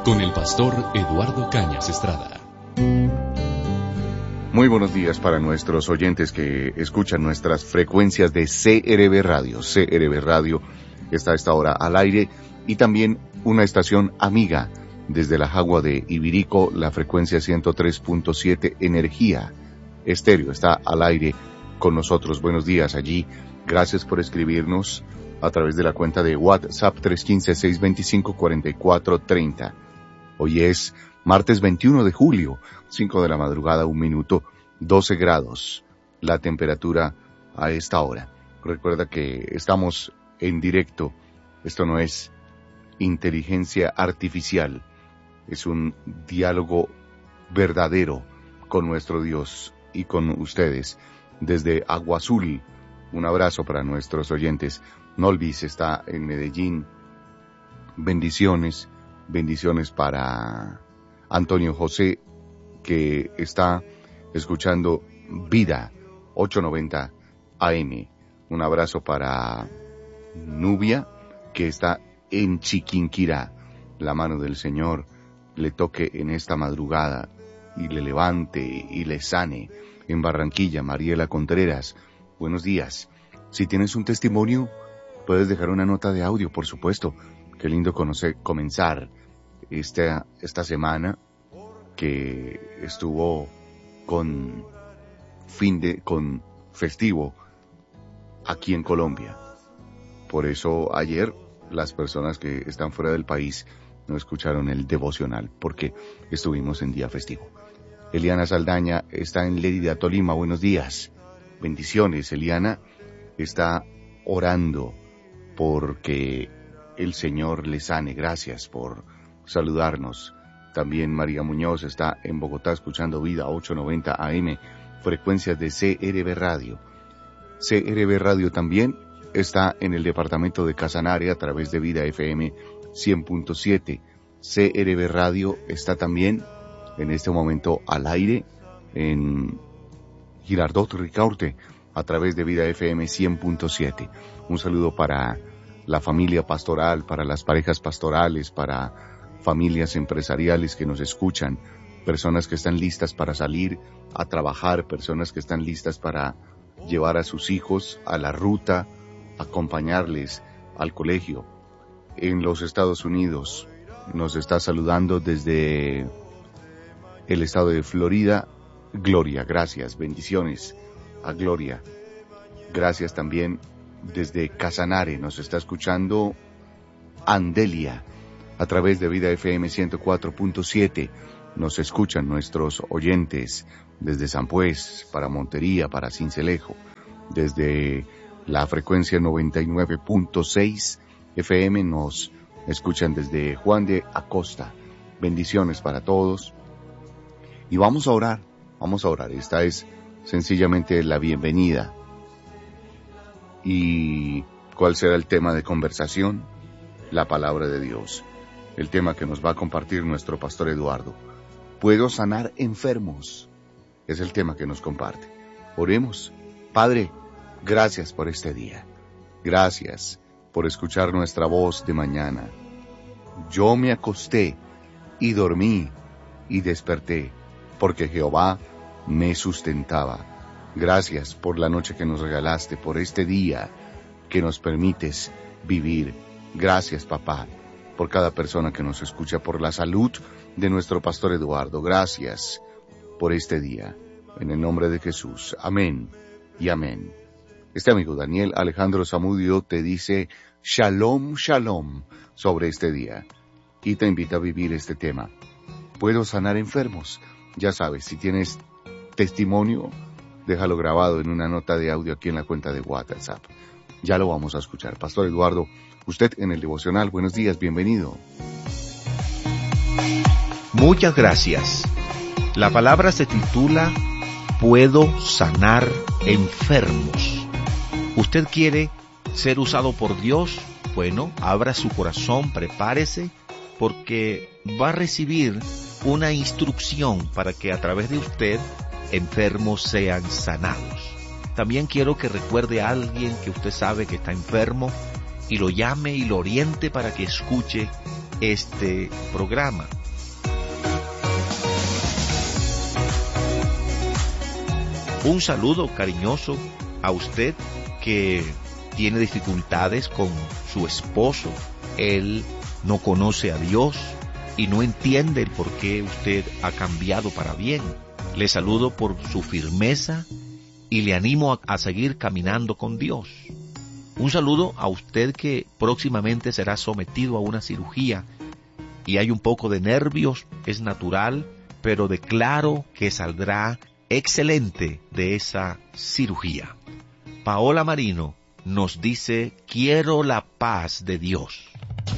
con el pastor Eduardo Cañas Estrada. Muy buenos días para nuestros oyentes que escuchan nuestras frecuencias de CRB Radio. CRB Radio está a esta hora al aire y también una estación amiga desde la Jagua de Ibirico, la frecuencia 103.7 Energía Estéreo está al aire con nosotros. Buenos días allí. Gracias por escribirnos a través de la cuenta de WhatsApp 315-625-4430. Hoy es martes 21 de julio, 5 de la madrugada, 1 minuto, 12 grados. La temperatura a esta hora. Recuerda que estamos en directo. Esto no es inteligencia artificial. Es un diálogo verdadero con nuestro Dios y con ustedes desde Agua Azul. Un abrazo para nuestros oyentes. Nolvis está en Medellín. Bendiciones para Antonio José, que está escuchando Vida 890 AM. Un abrazo para Nubia, que está en Chiquinquirá. La mano del Señor le toque en esta madrugada y le levante y le sane. En Barranquilla, Mariela Contreras, buenos días. Si tienes un testimonio, puedes dejar una nota de audio, por supuesto. Qué lindo comenzar esta semana que estuvo con festivo aquí en Colombia. Por eso ayer las personas que están fuera del país no escucharon el devocional, porque estuvimos en día festivo. Eliana Saldaña está en Lérida, Tolima. Buenos días. Bendiciones. Eliana está orando porque el Señor le sane. Gracias por saludarnos. También María Muñoz está en Bogotá escuchando Vida 890 AM, frecuencias de CRB Radio. CRB Radio también está en el departamento de Casanare a través de Vida FM 100.7. CRB Radio está también en este momento al aire en Girardot Ricaurte a través de Vida FM 100.7. Un saludo para la familia pastoral, para las parejas pastorales, para familias empresariales que nos escuchan, personas que están listas para salir a trabajar, personas que están listas para llevar a sus hijos a la ruta, acompañarles al colegio. En los Estados Unidos nos está saludando desde el estado de Florida, Gloria. Gracias, bendiciones a Gloria. Gracias también desde Casanare, nos está escuchando Andelia a través de Vida FM 104.7. Nos escuchan nuestros oyentes desde San Pues, para Montería, para Sincelejo, desde la frecuencia 99.6 FM nos escuchan desde Juan de Acosta. Bendiciones para todos. Y vamos a orar. Esta es sencillamente la bienvenida. ¿Y cuál será el tema de conversación? La palabra de Dios. El tema que nos va a compartir nuestro pastor Eduardo. ¿Puedo sanar enfermos? Es el tema que nos comparte. Oremos. Padre, gracias por este día. Gracias por escuchar nuestra voz de mañana. Yo me acosté y dormí y desperté, porque Jehová me sustentaba. Gracias por la noche que nos regalaste, por este día que nos permites vivir. Gracias, papá, por cada persona que nos escucha, por la salud de nuestro pastor Eduardo. Gracias por este día. En el nombre de Jesús. Amén y amén. Este amigo Daniel Alejandro Zamudio te dice Shalom, Shalom sobre este día y te invita a vivir este tema. ¿Puedo sanar enfermos? Ya sabes, si tienes testimonio, déjalo grabado en una nota de audio aquí en la cuenta de WhatsApp. Ya lo vamos a escuchar. Pastor Eduardo, usted en el devocional. Buenos días, bienvenido. Muchas gracias. La palabra se titula Puedo sanar enfermos. ¿Usted quiere ser usado por Dios? Bueno, abra su corazón, prepárese, porque va a recibir una instrucción para que a través de usted enfermos sean sanados. También quiero que recuerde a alguien que usted sabe que está enfermo y lo llame y lo oriente para que escuche este programa. Un saludo cariñoso a usted que tiene dificultades con su esposo. Él no conoce a Dios y no entiende el por qué usted ha cambiado para bien. Le saludo por su firmeza y le animo a seguir caminando con Dios. Un saludo a usted que próximamente será sometido a una cirugía y hay un poco de nervios, es natural, pero declaro que saldrá excelente de esa cirugía. Paola Marino nos dice: quiero la paz de Dios.